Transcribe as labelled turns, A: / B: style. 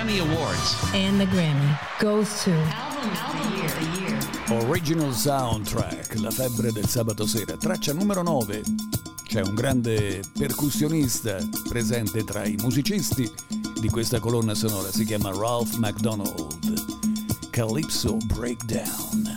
A: Grammy Awards.
B: And the Grammy goes to
A: Album of the Year.
C: Original Soundtrack, la febbre del sabato sera. Traccia numero 9. C'è un grande percussionista presente tra i musicisti di questa colonna sonora. Si chiama Ralph MacDonald. Calypso Breakdown.